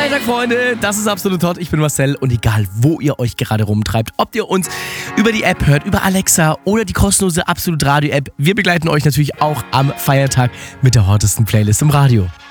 Feiertag, Freunde, das ist Absolut Hot. Ich bin Marcel und egal, wo ihr euch gerade rumtreibt, ob ihr uns über die App hört, über Alexa oder die kostenlose Absolut Radio App, wir begleiten euch natürlich auch am Feiertag mit der hottesten Playlist im Radio.